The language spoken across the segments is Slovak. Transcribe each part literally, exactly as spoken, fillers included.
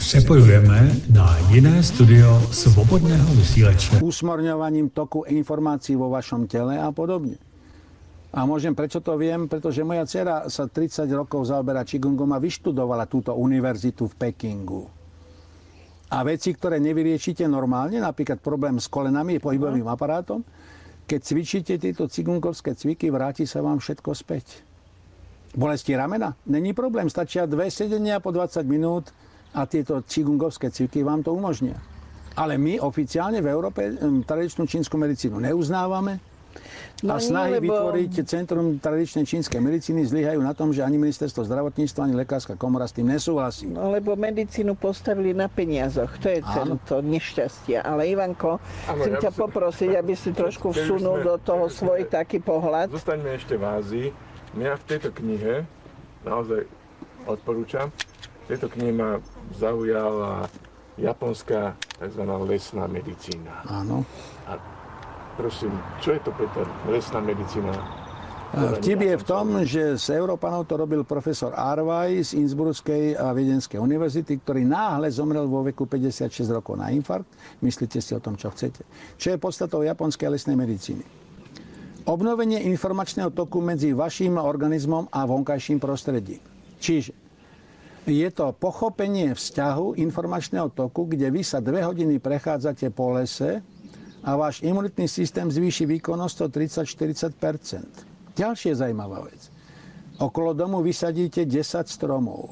Přepojujeme na jiné studio Svobodného vysílače. Usmorňovaním toku informácií vo vašom tele a podobne. A môžem, prečo to viem? Pretože moja dcera sa tridsať rokov zaoberá Qigongom a vyštudovala túto univerzitu v Pekingu. A veci, ktoré nevyriešite normálne, napríklad problém s kolenami, pohybovým aparátom, keď cvičíte tieto qigongovské cviky, vráti sa vám všetko späť. Bolesti ramena? Není problém, stačia dve sedenia po dvadsať minút a tieto qigongovské cviky vám to umožnia. Ale my oficiálne v Európe tradičnú čínsku medicínu neuznávame a No snahy nie, lebo... vytvoriť Centrum tradičnej čínskej medicíny zlyhajú na tom, že ani ministerstvo zdravotníctva, ani lekárska komora s tým nesúhlasí. No lebo medicínu postavili na peniazoch, to je celé to nešťastie. Ale Ivanko, Áno, chcem ja ťa by som- poprosiť, aby si trošku Keď už vsunul sme- do toho svoj taký pohľad. Zostaňme ešte v Ázii. Mňa v tejto knihe naozaj odporúčam. V tejto knihe ma zaujala japonská tzv. Lesná medicína. Áno. A prosím, čo je to, Peter, lesná medicína? Vtip je v tom, že z Európanov to robil profesor Arvaj z Innsbruckej a Viedenskej univerzity, ktorý náhle zomrel vo veku päťdesiatšesť rokov na infarkt. Myslíte si o tom, čo chcete. Čo je podstatou japonskej lesnej medicíny? Obnovenie informačného toku medzi vašim organizmom a vonkajším prostredím. Čiže je to pochopenie vzťahu informačného toku, kde vy sa dve hodiny prechádzate po lese a váš imunitný systém zvýši výkonnosť o tridsať až štyridsať percent. Ďalšia zaujímavá vec. Okolo domu vysadíte desať stromov.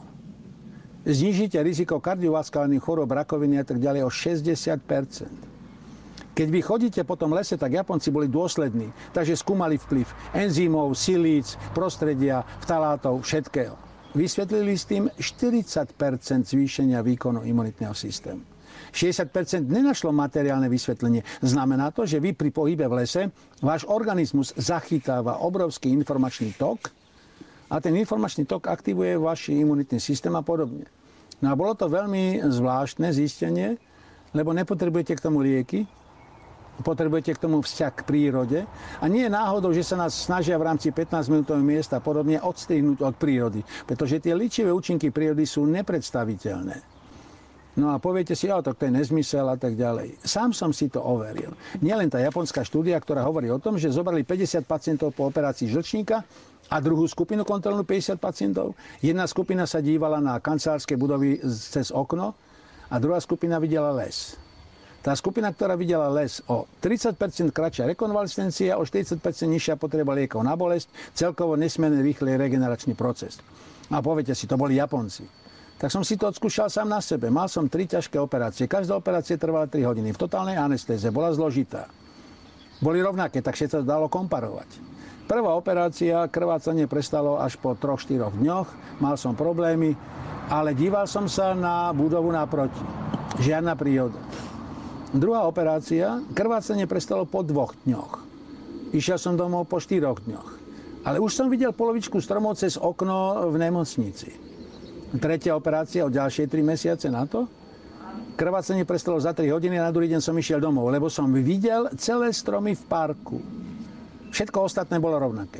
Znížite riziko kardiovaskulárnych chorób, rakoviny a tak ďalej o šesťdesiat percent. Keď vy chodíte po tom lese, tak Japonci boli dôslední. Takže skúmali vplyv enzymov, silíc, prostredia, vtalátov, všetkého. Vysvetlili s tým štyridsať percent zvýšenia výkonu imunitného systému. šesťdesiat percent nenašlo materiálne vysvetlenie. Znamená to, že vy pri pohybe v lese, váš organizmus zachytáva obrovský informačný tok a ten informačný tok aktivuje váš imunitný systém a podobne. No a bolo to veľmi zvláštne zistenie, lebo nepotrebujete k tomu lieky, potrebujete k tomu vzťah k prírode. A nie je náhodou, že sa nás snažia v rámci pätnásťminútového miesta a podobne odstrihnúť od prírody. Pretože tie ličivé účinky prírody sú nepredstaviteľné. No a poviete si, ja, to je nezmysel a tak ďalej. Sám som si to overil. Nielen tá japonská štúdia, ktorá hovorí o tom, že zobrali päťdesiat pacientov po operácii žlčníka a druhú skupinu kontrolnú päťdesiat pacientov. Jedna skupina sa dívala na kancelárske budovy cez okno a druhá skupina videla les. Tá skupina, ktorá videla les, o tridsať percent kratšia rekonvalescencia, o štyridsať percent nižšia potreba liekov na bolesť, celkovo nesmierne rýchly regeneračný proces. A poviete si, to boli Japonci. Tak som si to odskúšal sám na sebe. Mal som tri ťažké operácie. Každá operácia trvala tri hodiny. V totálnej anestéze. Bola zložitá. Boli rovnaké, tak sa to dalo komparovať. Prvá operácia, krvácanie prestalo až po troch štyroch dňoch. Mal som problémy, ale díval som sa na budovu naproti. Žiadna príhoda. Druhá operácia, krvácanie prestalo po dvoch dňoch. Išiel som domov po štyroch dňoch. Ale už som videl polovičku stromov cez okno v nemocnici. Tretia operácia o ďalšie tri mesiace na to. Krvácanie prestalo za tri hodiny a na druhý deň som išiel domov, lebo som videl celé stromy v parku. Všetko ostatné bolo rovnaké.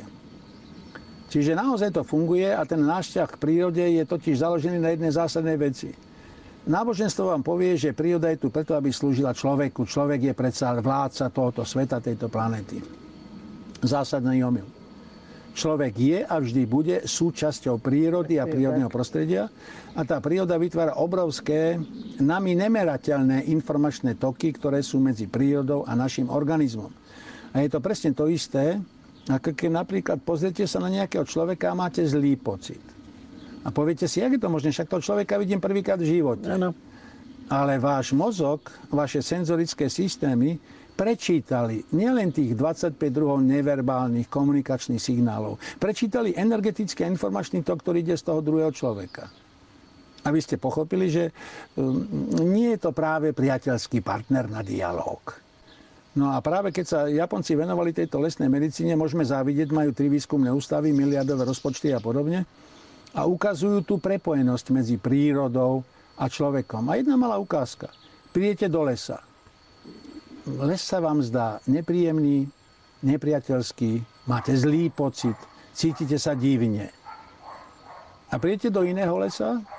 Čiže naozaj to funguje a ten náš vzťah k prírode je totiž založený na jednej zásadnej veci. Náboženstvo vám povie, že príroda je tu preto, aby slúžila človeku. Človek je predsa vládca tohoto sveta, tejto planéty. Zásadný omyl. Človek je a vždy bude súčasťou prírody a prírodného prostredia a tá príroda vytvára obrovské, nami nemerateľné informačné toky, ktoré sú medzi prírodou a našim organizmom. A je to presne to isté, ako keď napríklad pozriete sa na nejakého človeka a máte zlý pocit. A poviete si, jak je to možné, však toho človeka vidím prvýkrát v živote. Áno. Ale váš mozog, vaše senzorické systémy prečítali nielen tých dvadsaťpäť druhov neverbálnych komunikačných signálov, prečítali energetický a informačný tok, ktorý ide z toho druhého človeka. A vy ste pochopili, že um, nie je to práve priateľský partner na dialóg. No a práve keď sa Japonci venovali tejto lesnej medicíne, môžeme závidieť, majú tri výskumné ústavy, miliardové rozpočty a podobne. A ukazujú tú prepojenosť medzi prírodou a človekom. A jedna malá ukázka. Prídete do lesa. Les sa vám zdá nepríjemný, nepriateľský, máte zlý pocit, cítite sa divne. A prídete do iného lesa